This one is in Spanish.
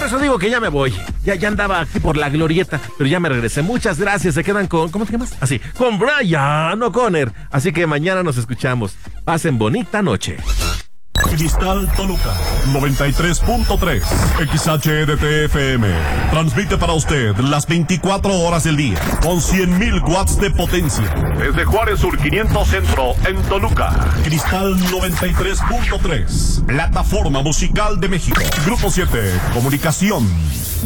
eso digo que ya me voy. Ya andaba aquí por la glorieta, pero ya me regresé. Muchas gracias. Se quedan con, ¿cómo te llamas? Así, con Brian O'Connor. Así que mañana nos escuchamos. Pasen bonita noche. Cristal Toluca 93.3 XHDT-FM transmite para usted las 24 horas del día con 100,000 watts de potencia desde Juárez Sur 500 Centro en Toluca. Cristal 93.3, plataforma musical de México. Grupo 7 Comunicación.